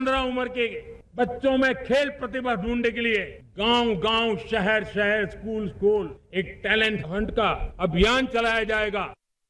15 उम्र के बच्चों में खेल प्रतिभा ढूंढने के लिए गांव-गांव, शहर-शहर, स्कूल-स्कूल एक टैलेंट हंट का अभियान चलाया जाएगा।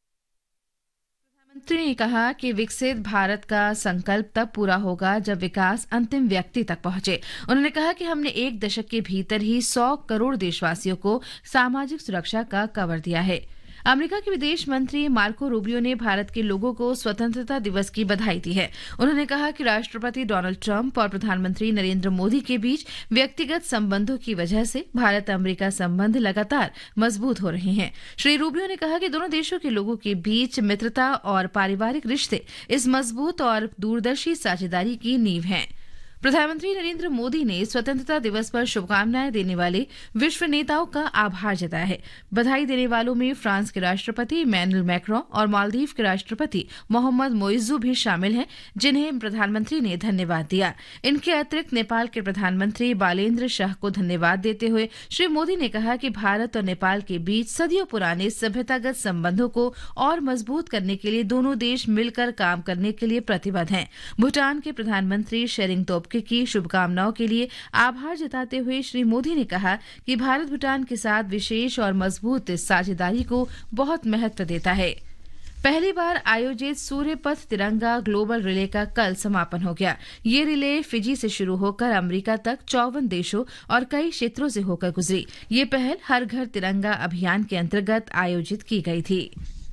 प्रधानमंत्री ने कहा कि विकसित भारत का संकल्प तब पूरा होगा जब विकास अंतिम व्यक्ति तक पहुंचे। उन्होंने कहा कि हमने एक दशक के भीतर ही 100 करोड़ देशवासियों को सामाजिक सुरक्षा का कवर दिया है। अमेरिका के विदेश मंत्री मार्को रूबियो ने भारत के लोगों को स्वतंत्रता दिवस की बधाई दी है। उन्होंने कहा कि राष्ट्रपति डोनाल्ड ट्रंप और प्रधानमंत्री नरेंद्र मोदी के बीच व्यक्तिगत संबंधों की वजह से भारत अमेरिका संबंध लगातार मजबूत हो रहे हैं। श्री रूबियो ने कहा कि दोनों देशों के लोगों के बीच मित्रता और पारिवारिक रिश्ते इस मजबूत और दूरदर्शी साझेदारी की नींव हैं। प्रधानमंत्री नरेंद्र मोदी ने स्वतंत्रता दिवस पर शुभकामनाएं देने वाले विश्व नेताओं का आभार जताया है। बधाई देने वालों में फ्रांस के राष्ट्रपति इमैनुअल मैक्रों और मालदीव के राष्ट्रपति मोहम्मद मोइज्जू भी शामिल हैं, जिन्हें प्रधानमंत्री ने धन्यवाद दिया। इनके अतिरिक्त नेपाल के प्रधानमंत्री बालेन्द्र शाह को धन्यवाद देते हुए श्री मोदी ने कहा कि भारत और नेपाल के बीच सदियों पुराने सभ्यतागत संबंधों को और मजबूत करने के लिए दोनों देश मिलकर काम करने के लिए प्रतिबद्ध हैं। भूटान के प्रधानमंत्री शेरिंग तोब्गे की शुभकामनाओं के लिए आभार जताते हुए श्री मोदी ने कहा कि भारत भूटान के साथ विशेष और मजबूत साझेदारी को बहुत महत्व देता है। पहली बार आयोजित सूर्य पथ तिरंगा ग्लोबल रिले का कल समापन हो गया। ये रिले फिजी से शुरू होकर अमेरिका तक 54 देशों और कई क्षेत्रों से होकर गुजरी। ये पहल हर घर तिरंगा अभियान के अंतर्गत आयोजित की गई थी।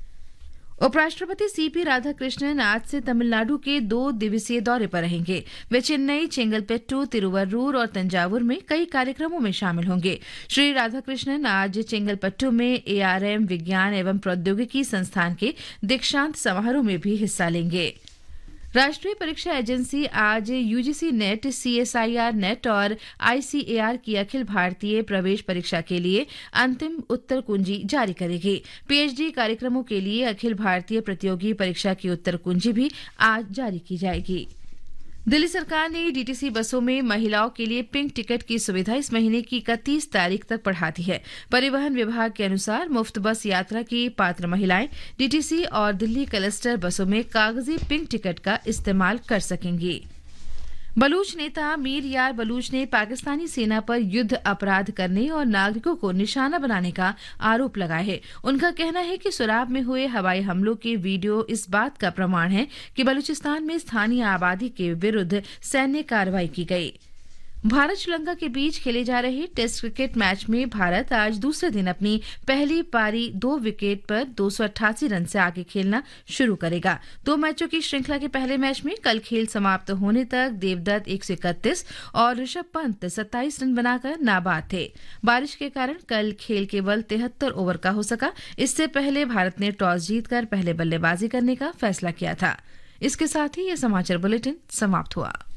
उपराष्ट्रपति सीपी राधाकृष्णन आज से तमिलनाडु के 2 दिवसीय दौरे पर रहेंगे। वे चेन्नई, चेंगलपेट्टू, तिरुवरूर और तंजावुर में कई कार्यक्रमों में शामिल होंगे। श्री राधाकृष्णन आज चेंगलपट्टू में एआरएम विज्ञान एवं प्रौद्योगिकी संस्थान के दीक्षांत समारोह में भी हिस्सा लेंगे। राष्ट्रीय परीक्षा एजेंसी आज यूजीसी नेट, सीएसआईआर नेट और आईसीएआर की अखिल भारतीय प्रवेश परीक्षा के लिए अंतिम उत्तर कुंजी जारी करेगी। पीएचडी कार्यक्रमों के लिए अखिल भारतीय प्रतियोगी परीक्षा की उत्तर कुंजी भी आज जारी की जाएगी। दिल्ली सरकार ने डीटीसी बसों में महिलाओं के लिए पिंक टिकट की सुविधा इस महीने की 31 तारीख तक बढ़ा दी है। परिवहन विभाग के अनुसार मुफ्त बस यात्रा की पात्र महिलाएं डीटीसी और दिल्ली क्लस्टर बसों में कागजी पिंक टिकट का इस्तेमाल कर सकेंगी। बलूच नेता मीर यार बलूच ने पाकिस्तानी सेना पर युद्ध अपराध करने और नागरिकों को निशाना बनाने का आरोप लगाया है। उनका कहना है कि सुराब में हुए हवाई हमलों के वीडियो इस बात का प्रमाण है कि बलूचिस्तान में स्थानीय आबादी के विरुद्ध सैन्य कार्रवाई की गई। भारत श्रीलंका के बीच खेले जा रहे टेस्ट क्रिकेट मैच में भारत आज दूसरे दिन अपनी पहली पारी 2 विकेट पर 288 रन से आगे खेलना शुरू करेगा। 2 मैचों की श्रृंखला के पहले मैच में कल खेल समाप्त होने तक देवदत्त 131 और ऋषभ पंत 27 रन बनाकर नाबाद थे। बारिश के कारण कल खेल केवल 73 ओवर का हो सका। इससे पहले भारत ने टॉस जीतकर पहले बल्लेबाजी करने का फैसला किया था। इसके साथ ही यह समाचार बुलेटिन समाप्त हुआ।